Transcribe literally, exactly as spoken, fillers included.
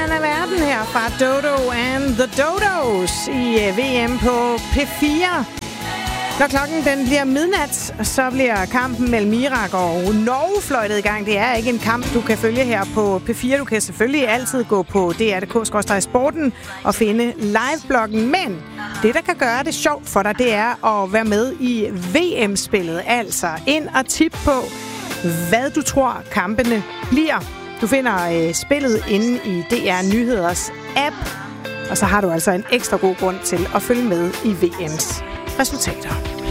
af verden her fra Dodo and the Dodos i V M på P fire. Når klokken den bliver midnat, så bliver kampen mellem Irak og Norge fløjtet i gang. Det er ikke en kamp, du kan følge her på P fire. Du kan selvfølgelig altid gå på D R punktum d k skråstreg sporten og finde livebloggen. Men det, der kan gøre det sjovt for dig, det er at være med i V M-spillet. Altså ind og tip på, hvad du tror kampene bliver. Du finder øh, spillet inde i D R Nyheders app. Og så har du altså en ekstra god grund til at følge med i V M's resultater.